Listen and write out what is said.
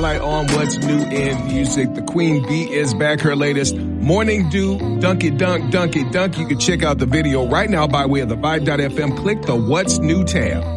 highlight on what's new in music. The Queen Bee is back. Her latest Morning Dew, Dunky Dunk, Dunky Dunk. You can check out the video right now by way of the Vibe.fm. Click the What's New tab.